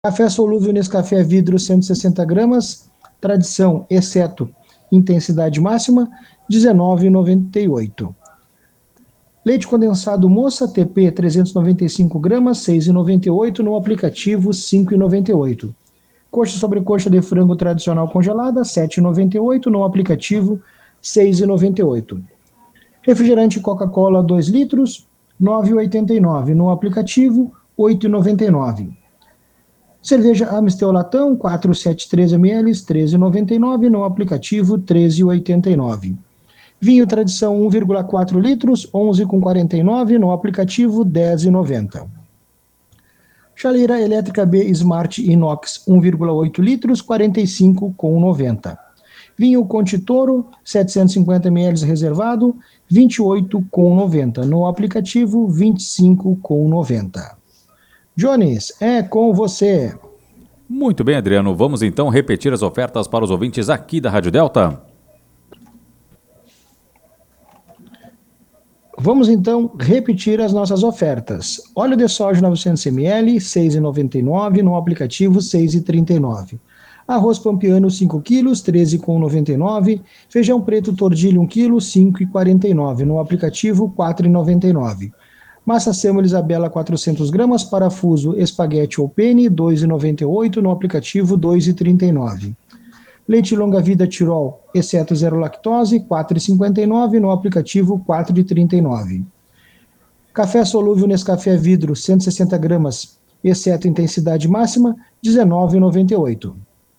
Café solúvel Nescafé vidro 160 gramas, tradição, exceto intensidade máxima, R$ 19,98. Leite condensado Moça TP 395 gramas, R$ 6,98, no aplicativo R$ 5,98. Coxa sobrecoxa de frango tradicional congelada, R$ 7,98, no aplicativo R$ 6,98. Refrigerante Coca-Cola 2 litros, R$ 9,89, no aplicativo R$ 8,99. Cerveja Amstel Latão 473 ml, R$ 13,99, no aplicativo R$ 13,89. Vinho Tradição 1,4 litros, R$ 11,49, no aplicativo R$ 10,90. Chaleira Elétrica B Smart Inox 1,8 litros, R$ 45,90. Vinho Conte Toro 750 ml reservado, R$ 28,90, no aplicativo R$ 25,90. Jones, é com você. Muito bem, Adriano. Vamos então repetir as ofertas para os ouvintes aqui da Rádio Delta. Vamos então repetir as nossas ofertas. Óleo de soja 900 ml, R$ 6,99, no aplicativo R$ 6,39. Arroz pampiano 5 kg, R$ 13,99. Feijão preto tordilho 1 kg, R$ 5,49, no aplicativo R$ 4,99. Massa Sêmola Isabela 400 gramas, parafuso espaguete ou penne, R$ 2,98, no aplicativo R$ 2,39. Leite longa vida Tirol, exceto zero lactose, R$ 4,59, no aplicativo R$ 4,39. Café solúvel Nescafé vidro 160 gramas, exceto intensidade máxima, R$ 19,98.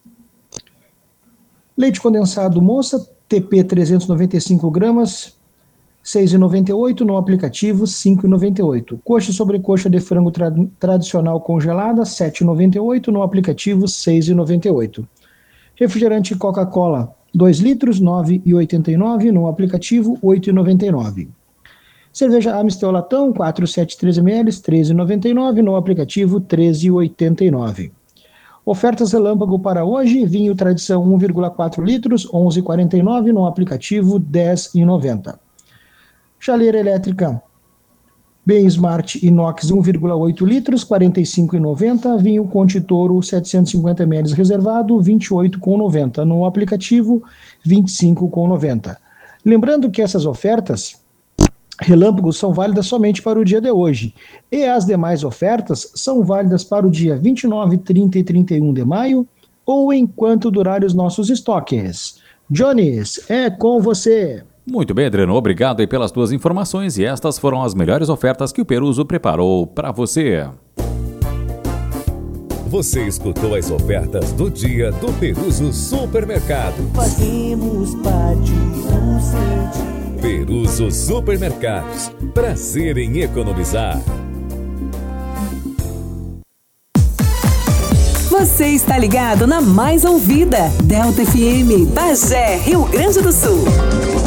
Leite condensado Moça, TP 395 gramas, R$ 6,98, no aplicativo R$ 5,98. Coxa e sobrecoxa de frango tradicional congelada, R$ 7,98, no aplicativo R$ 6,98. Refrigerante Coca-Cola 2 litros, R$ 9,89, no aplicativo R$ 8,99. Cerveja Amstel Latão 473 ml, R$ 13,99, no aplicativo R$ 13,89. Ofertas relâmpago para hoje: vinho Tradição 1,4 litros, R$ 11,49, no aplicativo R$ 10,90. Chaleira elétrica B Smart Inox 1,8 litros, R$ 45,90. Vinho Conte Toro 750 ml reservado, R$ 28,90. No aplicativo, R$ 25,90. Lembrando que essas ofertas relâmpagos são válidas somente para o dia de hoje. E as demais ofertas são válidas para o dia 29, 30 e 31 de maio ou enquanto durarem os nossos estoques. Jones, é com você. Muito bem, Adriano, obrigado aí pelas tuas informações, e estas foram as melhores ofertas que o Peruso preparou para você. Você escutou as ofertas do dia do Peruso Supermercado. Fazemos parte do seu dia. Peruso Supermercados, prazer em economizar. Você está ligado na mais ouvida, Delta FM, Bagé, Rio Grande do Sul.